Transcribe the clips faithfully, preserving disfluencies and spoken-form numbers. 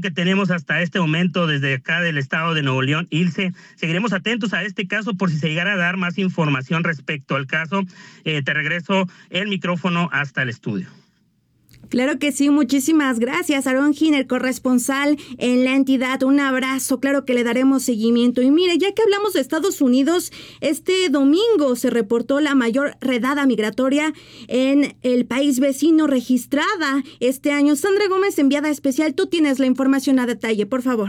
que tenemos hasta este momento desde acá del estado de Nuevo León. Ilse, seguiremos atentos a este caso por si se llegara a dar más información respecto al caso. Eh, te regreso el micrófono hasta el estudio. Claro que sí, muchísimas gracias, Aarón Giner, corresponsal en la entidad. Un abrazo, claro que le daremos seguimiento. Y mire, ya que hablamos de Estados Unidos, este domingo se reportó la mayor redada migratoria en el país vecino registrada este año. Sandra Gómez, enviada especial, tú tienes la información a detalle, por favor.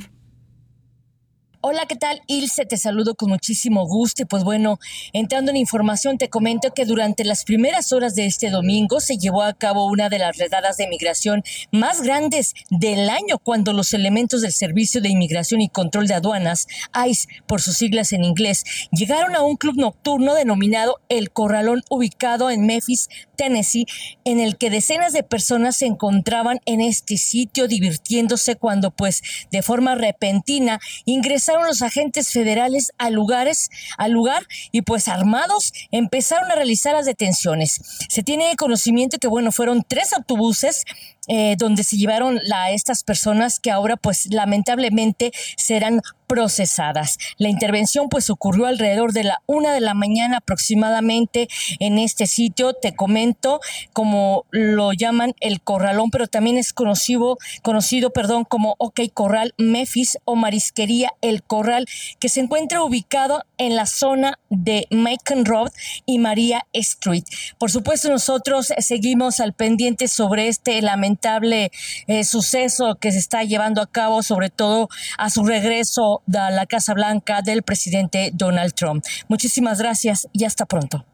Hola, ¿qué tal, Ilse? Te saludo con muchísimo gusto. Y pues bueno, entrando en información, te comento que durante las primeras horas de este domingo se llevó a cabo una de las redadas de migración más grandes del año, cuando los elementos del Servicio de Inmigración y Control de Aduanas, ICE por sus siglas en inglés, llegaron a un club nocturno denominado El Corralón, ubicado en Memphis, Tennessee, en el que decenas de personas se encontraban en este sitio divirtiéndose cuando pues de forma repentina ingresaron los agentes federales a lugares, al lugar y pues armados empezaron a realizar las detenciones. Se tiene conocimiento que bueno, fueron tres autobuses eh, donde se llevaron a estas personas que ahora pues lamentablemente serán procesadas. La intervención pues ocurrió alrededor de la una de la mañana aproximadamente en este sitio. Te comento, como lo llaman El Corralón, pero también es conocido, conocido perdón, como OK Corral Memphis o Marisquería El Corral, que se encuentra ubicado en la zona de Macon Road y María Street. Por supuesto, nosotros seguimos al pendiente sobre este lamentable eh, suceso que se está llevando a cabo, sobre todo a su regreso a la Casa Blanca del presidente Donald Trump. Muchísimas gracias y hasta pronto.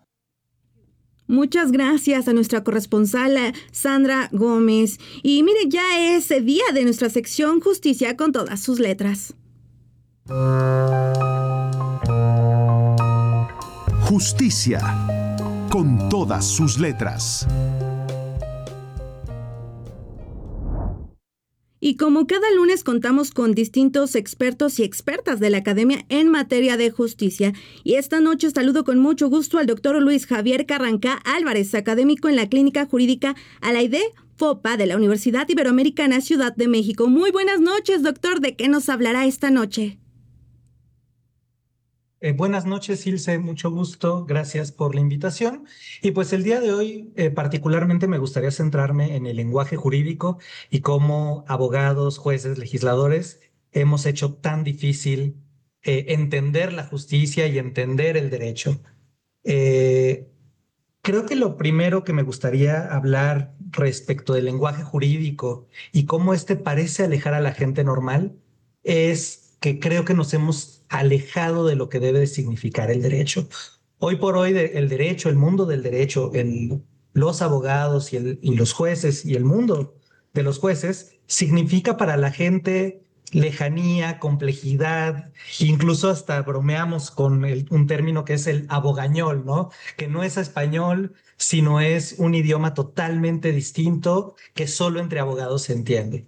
Muchas gracias a nuestra corresponsal Sandra Gómez. Y mire, ya es día de nuestra sección Justicia con todas sus letras. Justicia con todas sus letras. Y como cada lunes contamos con distintos expertos y expertas de la Academia en materia de justicia. Y esta noche saludo con mucho gusto al doctor Luis Javier Carranca Álvarez, académico en la Clínica Jurídica Alaide Fopa de la Universidad Iberoamericana Ciudad de México. Muy buenas noches, doctor. ¿De qué nos hablará esta noche? Eh, buenas noches, Ilse, mucho gusto, gracias por la invitación. Y pues el día de hoy eh, particularmente me gustaría centrarme en el lenguaje jurídico y cómo abogados, jueces, legisladores hemos hecho tan difícil eh, entender la justicia y entender el derecho. Eh, creo que lo primero que me gustaría hablar respecto del lenguaje jurídico y cómo este parece alejar a la gente normal es que creo que nos hemos alejado de lo que debe de significar el derecho. Hoy por hoy de, el derecho, el mundo del derecho, el, los abogados y, el, y los jueces y el mundo de los jueces significa para la gente lejanía, complejidad, incluso hasta bromeamos con el, un término que es el abogañol, ¿no? Que no es español, sino es un idioma totalmente distinto que solo entre abogados se entiende.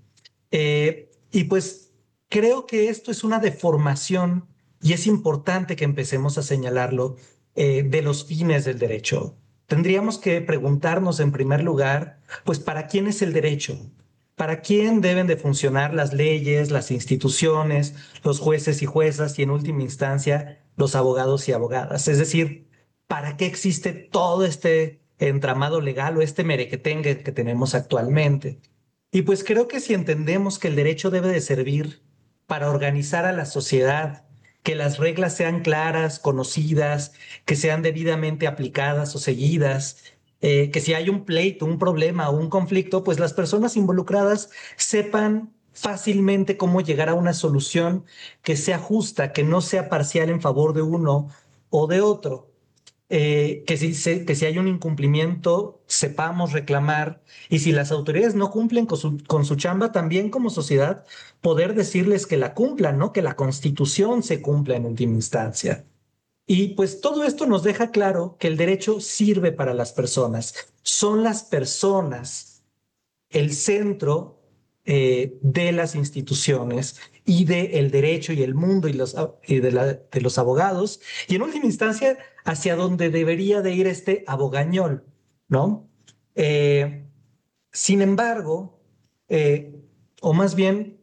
Eh, y pues creo que esto es una deformación y es importante que empecemos a señalarlo eh, de los fines del derecho. Tendríamos que preguntarnos en primer lugar, pues, ¿para quién es el derecho? ¿Para quién deben de funcionar las leyes, las instituciones, los jueces y juezas y en última instancia los abogados y abogadas? Es decir, ¿para qué existe todo este entramado legal o este merequetengue que tenemos actualmente? Y pues creo que si entendemos que el derecho debe de servir para organizar a la sociedad, que las reglas sean claras, conocidas, que sean debidamente aplicadas o seguidas, eh, que si hay un pleito, un problema o un conflicto, pues las personas involucradas sepan fácilmente cómo llegar a una solución que sea justa, que no sea parcial en favor de uno o de otro. Eh, que, si se, que si hay un incumplimiento, sepamos reclamar, y si las autoridades no cumplen con su, con su chamba, también como sociedad, poder decirles que la cumplan, ¿no? Que la Constitución se cumpla en última instancia. Y pues todo esto nos deja claro que el derecho sirve para las personas. Son las personas el centro eh, de las instituciones y del derecho y el mundo y, los, y de, la, de los abogados, y en última instancia hacia donde debería de ir este abogañol, ¿no? Eh, sin embargo, eh, o más bien